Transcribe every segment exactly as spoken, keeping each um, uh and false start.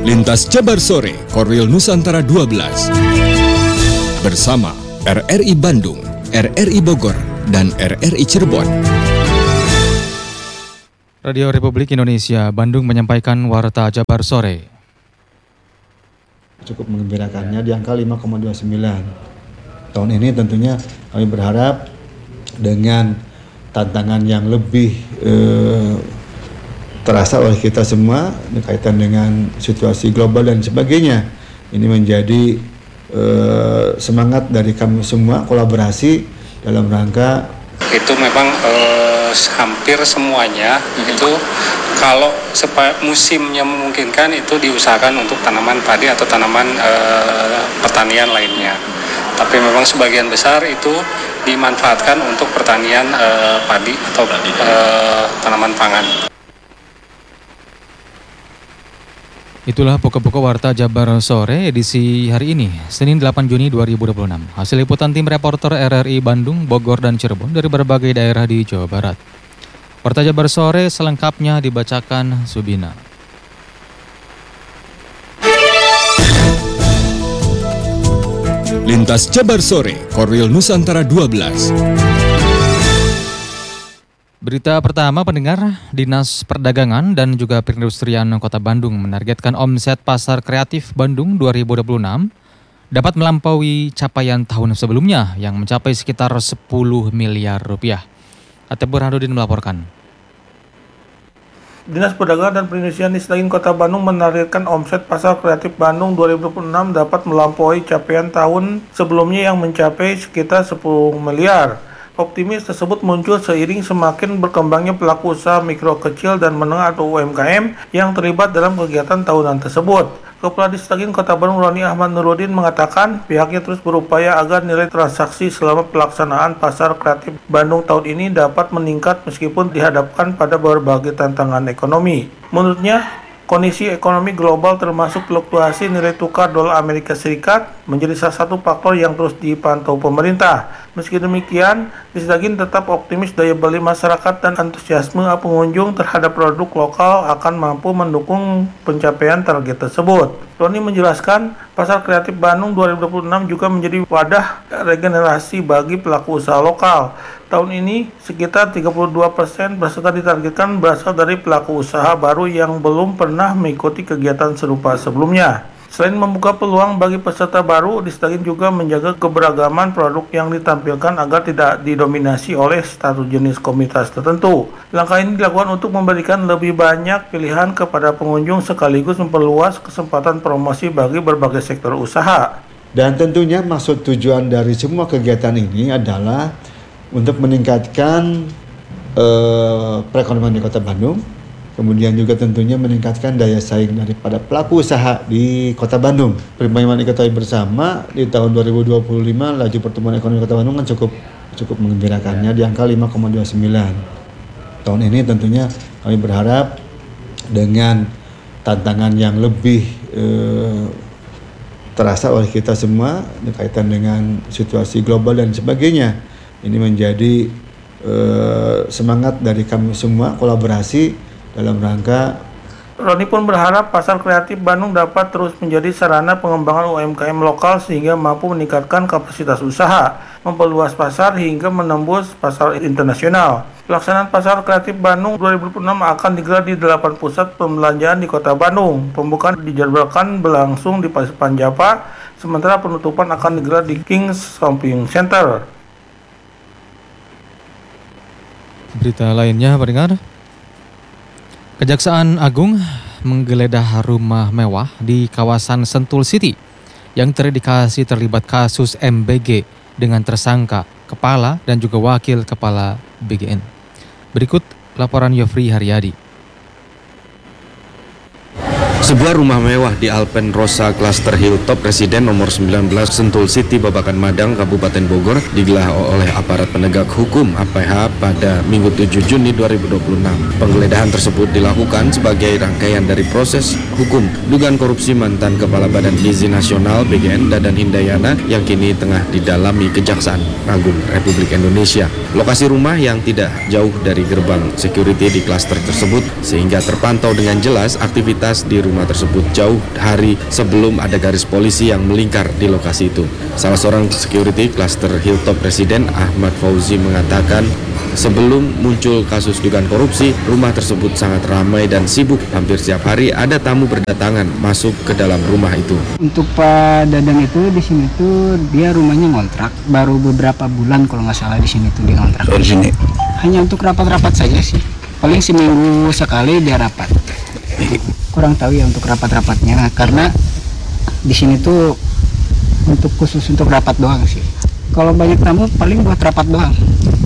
Lintas Jabar Sore, Korwil Nusantara dua belas. Bersama R R I Bandung, R R I Bogor, dan R R I Cirebon. Radio Republik Indonesia Bandung menyampaikan Warta Jabar Sore. Cukup menggembirakannya di angka lima koma dua sembilan. Tahun ini tentunya kami berharap dengan tantangan yang lebih eh, terasa oleh kita semua berkaitan dengan situasi global dan sebagainya. Ini menjadi eh, semangat dari kami semua kolaborasi dalam rangka itu memang eh, hampir semuanya hmm. itu kalau sepa, musimnya memungkinkan itu diusahakan untuk tanaman padi atau tanaman eh, pertanian lainnya. Tapi memang sebagian besar itu dimanfaatkan untuk pertanian eh, padi atau eh, tanaman pangan. Itulah pokok-pokok Warta Jabar Sore edisi hari ini, Senin delapan Juni dua ribu dua puluh enam. Hasil liputan tim reporter R R I Bandung, Bogor, dan Cirebon dari berbagai daerah di Jawa Barat. Warta Jabar Sore selengkapnya dibacakan Subina. Lintas Jabar Sore, Korwil Nusantara dua belas. Berita pertama pendengar, Dinas Perdagangan dan juga Perindustrian Kota Bandung menargetkan omset pasar kreatif Bandung dua ribu dua puluh enam dapat melampaui capaian tahun sebelumnya yang mencapai sekitar sepuluh miliar rupiah. Ate Burhanuddin melaporkan. Dinas Perdagangan dan Perindustrian Isdagin Kota Bandung menargetkan omset pasar kreatif Bandung dua ribu dua puluh enam dapat melampaui capaian tahun sebelumnya yang mencapai sekitar sepuluh miliar. Optimis tersebut muncul seiring semakin berkembangnya pelaku usaha mikro kecil dan menengah atau U M K M yang terlibat dalam kegiatan tahunan tersebut. Kepala Disdagin Kota Bandung Roni Ahmad Nuruddin mengatakan pihaknya terus berupaya agar nilai transaksi selama pelaksanaan pasar kreatif Bandung tahun ini dapat meningkat meskipun dihadapkan pada berbagai tantangan ekonomi. Menurutnya, kondisi ekonomi global termasuk fluktuasi nilai tukar dolar Amerika Serikat menjadi salah satu faktor yang terus dipantau pemerintah. Meski demikian, Disdagin tetap optimis daya beli masyarakat dan antusiasme pengunjung terhadap produk lokal akan mampu mendukung pencapaian target tersebut. Roni menjelaskan, pasar kreatif Bandung dua ribu dua puluh enam juga menjadi wadah regenerasi bagi pelaku usaha lokal. Tahun ini, sekitar tiga puluh dua persen peserta ditargetkan berasal dari pelaku usaha baru yang belum pernah mengikuti kegiatan serupa sebelumnya. Selain membuka peluang bagi peserta baru, Disdagin juga menjaga keberagaman produk yang ditampilkan agar tidak didominasi oleh satu jenis komunitas tertentu. Langkah ini dilakukan untuk memberikan lebih banyak pilihan kepada pengunjung sekaligus memperluas kesempatan promosi bagi berbagai sektor usaha. Dan tentunya maksud tujuan dari semua kegiatan ini adalah untuk meningkatkan eh, perekonomian di Kota Bandung, kemudian juga tentunya meningkatkan daya saing daripada pelaku usaha di Kota Bandung. Sebagaimana diketahui bersama, di tahun dua ribu dua puluh lima laju pertumbuhan ekonomi Kota Bandung kan cukup cukup menggembirakannya di angka lima koma dua sembilan. Tahun ini tentunya kami berharap dengan tantangan yang lebih eh, terasa oleh kita semua berkaitan dengan situasi global dan sebagainya. Ini menjadi eh, semangat dari kami semua kolaborasi dalam rangka. Roni pun berharap pasar kreatif Bandung dapat terus menjadi sarana pengembangan U M K M lokal sehingga mampu meningkatkan kapasitas usaha, memperluas pasar hingga menembus pasar internasional. Pelaksanaan pasar kreatif Bandung dua ribu dua puluh enam akan digelar di delapan pusat pembelanjaan di Kota Bandung. Pembukaan dijadwalkan berlangsung di Pasar Panjapa, sementara penutupan akan digelar di Kings Shopping Center. Berita lainnya pendengar, Kejaksaan Agung menggeledah rumah mewah di kawasan Sentul City yang terindikasi terlibat kasus M B G dengan tersangka, kepala dan juga wakil kepala B G N. Berikut laporan Yofri Haryadi. Sebuah rumah mewah di Alpen Rosa Cluster Hilltop Residen nomor sembilan belas Sentul City, Babakan Madang, Kabupaten Bogor digelar oleh aparat penegak hukum A P H pada Minggu tujuh Juni dua ribu dua puluh enam. Penggeledahan tersebut dilakukan sebagai rangkaian dari proses hukum dugaan korupsi mantan Kepala Badan Gizi Nasional B G N Dadan Hindayana yang kini tengah didalami Kejaksaan Agung Republik Indonesia. Lokasi rumah yang tidak jauh dari gerbang security di klaster tersebut sehingga terpantau dengan jelas aktivitas di rumah rumah tersebut jauh hari sebelum ada garis polisi yang melingkar di lokasi itu. Salah seorang security klaster Hilltop Residen, Ahmad Fauzi, mengatakan sebelum muncul kasus dugaan korupsi, rumah tersebut sangat ramai dan sibuk. Hampir setiap hari ada tamu berdatangan masuk ke dalam rumah itu. Untuk Pak Dadang itu di sini tuh dia rumahnya ngontrak, baru beberapa bulan kalau nggak salah di sini tuh dia ngontrak. Di sini hanya untuk rapat-rapat saja sih. Paling seminggu sekali dia rapat. Kurang tahu ya untuk rapat-rapatnya, karena di sini tuh untuk khusus untuk rapat doang sih. Kalau banyak tamu paling buat rapat doang.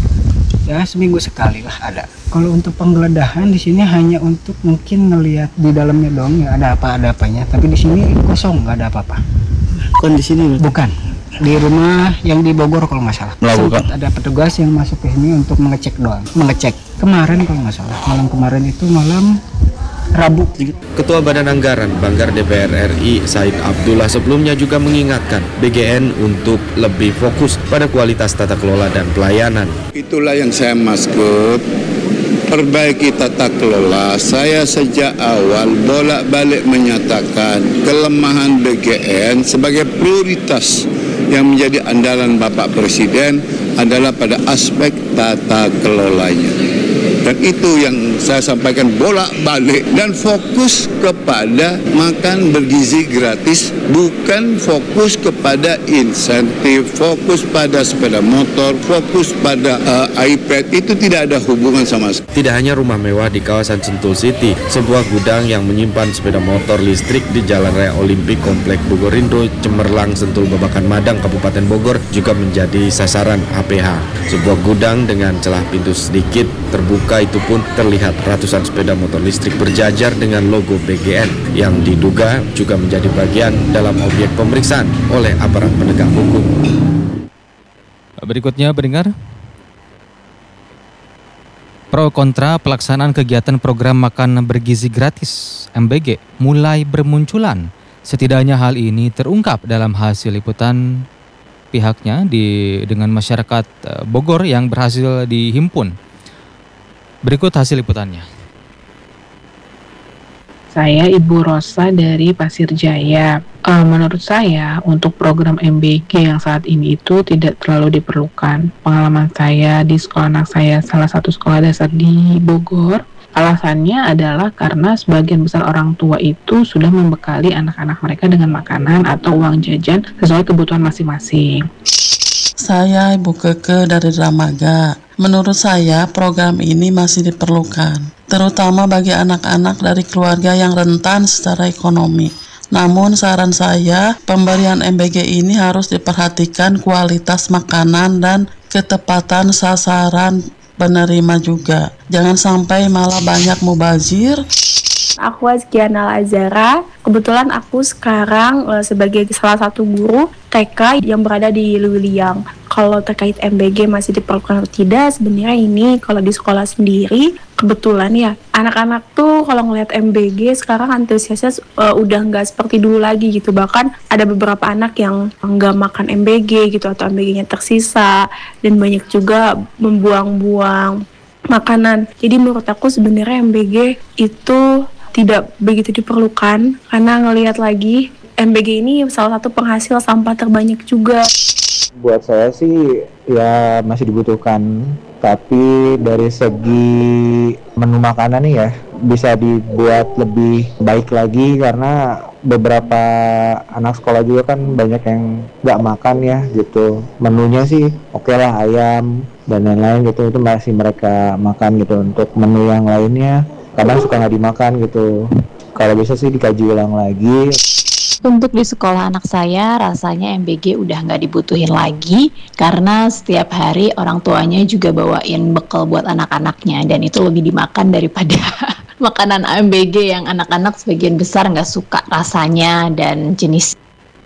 Ya seminggu sekali lah ada. Kalau untuk penggeledahan di sini hanya untuk mungkin ngelihat di dalamnya doang ya ada apa ada apanya. Tapi di sini kosong, nggak ada apa-apa. Bukan di sini? Bukan. Di rumah yang di Bogor kalau nggak salah. Sempat ada petugas yang masuk ke sini untuk mengecek doang. Mengecek kemarin kalau nggak salah. Malam kemarin itu malam Rabu. Ketua Badan Anggaran Banggar D P R R I Said Abdullah sebelumnya juga mengingatkan B G N untuk lebih fokus pada kualitas tata kelola dan pelayanan. Itulah yang saya maksud, perbaiki tata kelola. Saya sejak awal bolak-balik menyatakan kelemahan B G N sebagai prioritas yang menjadi andalan Bapak Presiden adalah pada aspek tata kelolanya. Dan itu yang saya sampaikan bolak-balik, dan fokus kepada makan bergizi gratis, bukan fokus kepada insentif, fokus pada sepeda motor, fokus pada uh, iPad. Itu tidak ada hubungan sama sekali. Tidak hanya rumah mewah di kawasan Sentul City, sebuah gudang yang menyimpan sepeda motor listrik di Jalan Raya Olimpik Komplek Bogorindo, Cemerlang, Sentul Babakan Madang, Kabupaten Bogor juga menjadi sasaran H P H. Sebuah gudang dengan celah pintu sedikit terbuka itu pun terlihat ratusan sepeda motor listrik berjajar dengan logo B G N yang diduga juga menjadi bagian dalam objek pemeriksaan oleh aparat penegak hukum. Berikutnya pendengar, pro kontra pelaksanaan kegiatan program makan bergizi gratis M B G mulai bermunculan. Setidaknya hal ini terungkap dalam hasil liputan pihaknya di dengan masyarakat Bogor yang berhasil dihimpun. Berikut hasil liputannya. Saya Ibu Rosa dari Pasir Jaya. Uh, menurut saya untuk program M B G yang saat ini itu tidak terlalu diperlukan. Pengalaman saya di sekolah anak saya, salah satu sekolah dasar di Bogor, alasannya adalah karena sebagian besar orang tua itu sudah membekali anak-anak mereka dengan makanan atau uang jajan sesuai kebutuhan masing-masing. Saya Ibu Keke dari Dramaga. Menurut saya program ini masih diperlukan, terutama bagi anak-anak dari keluarga yang rentan secara ekonomi. Namun saran saya, pemberian M B G ini harus diperhatikan kualitas makanan dan ketepatan sasaran penerima juga. Jangan sampai malah banyak mubazir. Aku Azkiana Azara. Kebetulan aku sekarang uh, sebagai salah satu guru T K yang berada di Luwiliang. Kalau terkait M B G masih diperlukan atau tidak, sebenarnya ini kalau di sekolah sendiri kebetulan ya anak-anak tuh kalau ngelihat M B G sekarang antusiasnya uh, udah nggak seperti dulu lagi gitu. Bahkan ada beberapa anak yang nggak makan M B G gitu atau M B G-nya tersisa, dan banyak juga membuang-buang makanan. Jadi menurut aku sebenarnya M B G itu tidak begitu diperlukan, karena ngelihat lagi M B G ini salah satu penghasil sampah terbanyak juga. Buat saya sih ya masih dibutuhkan, tapi dari segi menu makanan nih ya bisa dibuat lebih baik lagi, karena beberapa anak sekolah juga kan banyak yang nggak makan ya gitu. Menunya sih oke okay lah, ayam dan lain-lain gitu itu masih mereka makan gitu. Untuk menu yang lainnya kadang suka nggak dimakan gitu. Kalau bisa sih dikaji ulang lagi. Untuk di sekolah anak saya rasanya M B G udah nggak dibutuhin lagi, karena setiap hari orang tuanya juga bawain bekal buat anak-anaknya, dan itu lebih dimakan daripada makanan M B G yang anak-anak sebagian besar nggak suka rasanya dan jenis.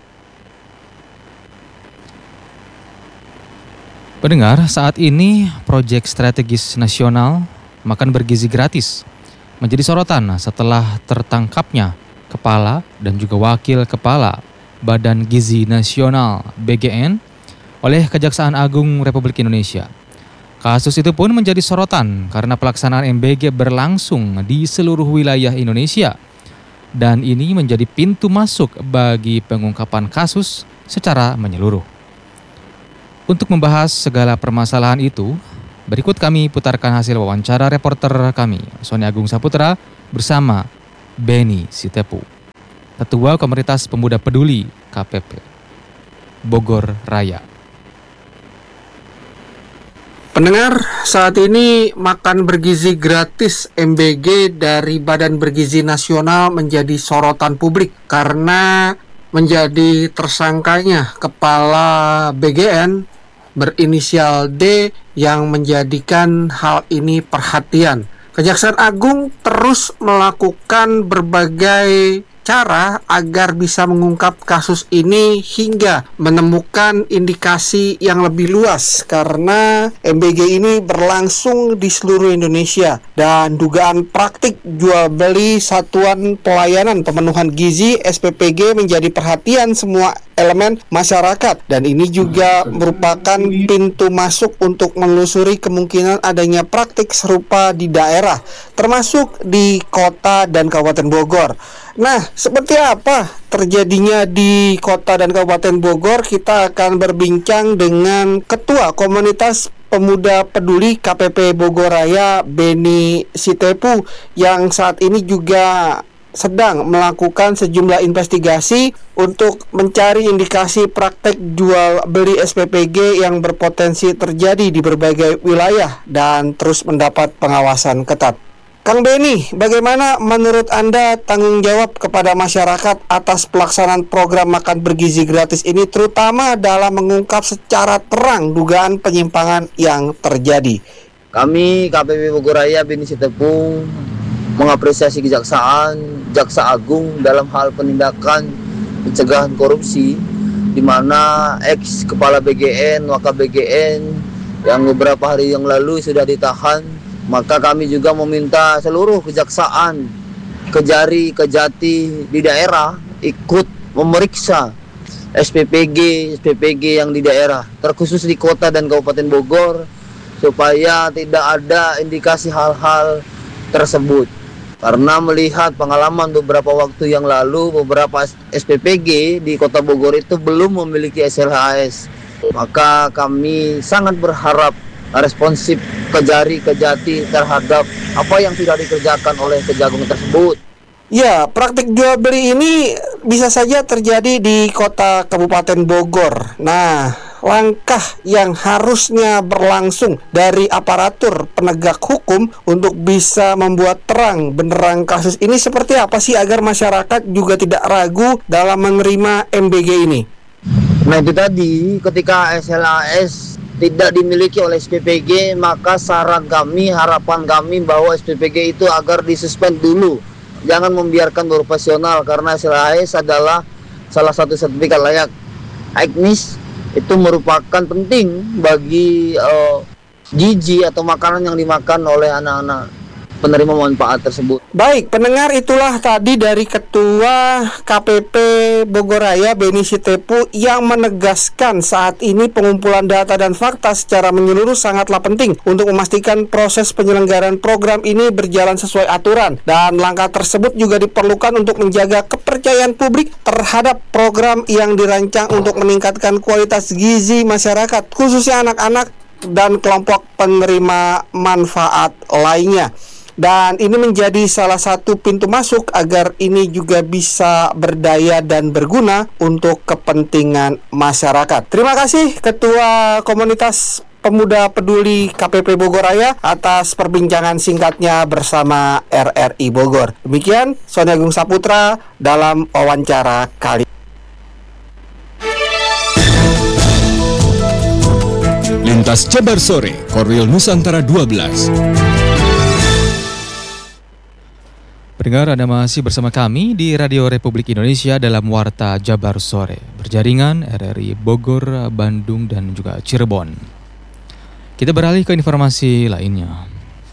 Pendengar, saat ini proyek strategis nasional makan bergizi gratis menjadi sorotan setelah tertangkapnya Kepala dan juga Wakil Kepala Badan Gizi Nasional B G N oleh Kejaksaan Agung Republik Indonesia. Kasus itu pun menjadi sorotan karena pelaksanaan M B G berlangsung di seluruh wilayah Indonesia. dan ini menjadi pintu masuk bagi pengungkapan kasus secara menyeluruh. Untuk membahas segala permasalahan itu, berikut kami putarkan hasil wawancara reporter kami, Sony Agung Saputra, bersama Beni Sitepu, Ketua Komunitas Pemuda Peduli K P P Bogor Raya. Pendengar, saat ini makan bergizi gratis M B G dari Badan Bergizi Nasional menjadi sorotan publik karena menjadi tersangkanya Kepala B G N berinisial D yang menjadikan hal ini perhatian. Kejaksaan Agung terus melakukan berbagai cara agar bisa mengungkap kasus ini hingga menemukan indikasi yang lebih luas karena M B G ini berlangsung di seluruh Indonesia dan dugaan praktik jual beli satuan pelayanan pemenuhan gizi S P P G menjadi perhatian semua elemen masyarakat dan ini juga merupakan pintu masuk untuk menelusuri kemungkinan adanya praktik serupa di daerah termasuk di kota dan Kabupaten Bogor. Nah, seperti apa terjadinya di kota dan Kabupaten Bogor? Kita akan berbincang dengan Ketua Komunitas Pemuda Peduli K P P Bogor Raya, Beni Sitepu, yang saat ini juga sedang melakukan sejumlah investigasi untuk mencari indikasi praktek jual beli S P P G yang berpotensi terjadi di berbagai wilayah dan terus mendapat pengawasan ketat. Kang Beni, bagaimana menurut Anda tanggung jawab kepada masyarakat atas pelaksanaan program makan bergizi gratis ini, terutama dalam mengungkap secara terang dugaan penyimpangan yang terjadi? Kami K P P Bogor Raya Beni Sitepu mengapresiasi Kejaksaan, Jaksa Agung dalam hal penindakan pencegahan korupsi, di mana ex Kepala B G N, Waka B G N yang beberapa hari yang lalu sudah ditahan. Maka kami juga meminta seluruh kejaksaan, Kejari, Kejati di daerah ikut memeriksa S P P G, S P P G yang di daerah, terkhusus di kota dan Kabupaten Bogor, supaya tidak ada indikasi hal-hal tersebut. Karena melihat pengalaman beberapa waktu yang lalu, beberapa S P P G di kota Bogor itu belum memiliki S L H S. Maka kami sangat berharap responsif Kejari, Kejati terhadap apa yang sudah dikerjakan oleh Kejagung tersebut. Ya, praktik jual beli ini bisa saja terjadi di kota Kabupaten Bogor. Nah, langkah yang harusnya berlangsung dari aparatur penegak hukum untuk bisa membuat terang benderang kasus ini seperti apa sih agar masyarakat juga tidak ragu dalam menerima M B G ini? Nah, itu tadi ketika S L A S tidak dimiliki oleh S P P G, maka saran kami, harapan kami bahwa S P P G itu agar disuspend dulu. Jangan membiarkan beroperasional karena S L A S adalah salah satu sertifikat layak teknis. Itu merupakan penting bagi uh, gizi atau makanan yang dimakan oleh anak-anak penerima manfaat tersebut. Baik, pendengar, itulah tadi dari Ketua K P P Bogor Raya Beni Sitepu yang menegaskan saat ini pengumpulan data dan fakta secara menyeluruh sangatlah penting untuk memastikan proses penyelenggaraan program ini berjalan sesuai aturan, dan langkah tersebut juga diperlukan untuk menjaga kepercayaan publik terhadap program yang dirancang untuk meningkatkan kualitas gizi masyarakat, khususnya anak-anak dan kelompok penerima manfaat lainnya. Dan ini menjadi salah satu pintu masuk agar ini juga bisa berdaya dan berguna untuk kepentingan masyarakat. Terima kasih Ketua Komunitas Pemuda Peduli K P P Bogor Raya atas perbincangan singkatnya bersama R R I Bogor. Demikian Sony Agung Saputra dalam wawancara kali. Lintas Jabar Sore, Korwil Nusantara dua belas. Pendengar, Anda masih bersama kami di Radio Republik Indonesia dalam Warta Jabar Sore, berjaringan R R I Bogor, Bandung, dan juga Cirebon. Kita beralih ke informasi lainnya.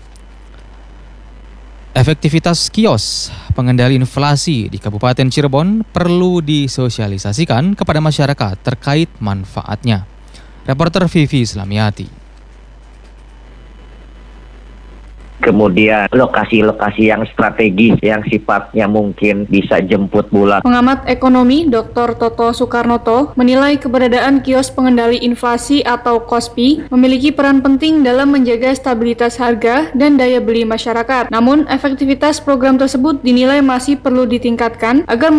Efektivitas kios pengendali inflasi di Kabupaten Cirebon perlu disosialisasikan kepada masyarakat terkait manfaatnya. Reporter Vivi Islamiati. kemudian lokasi-lokasi yang strategis yang sifatnya mungkin bisa jemput bola. Pengamat ekonomi Doktor Toto Soekarnoto menilai keberadaan kios pengendali inflasi atau KOSPI memiliki peran penting dalam menjaga stabilitas harga dan daya beli masyarakat. Namun, efektivitas program tersebut dinilai masih perlu ditingkatkan agar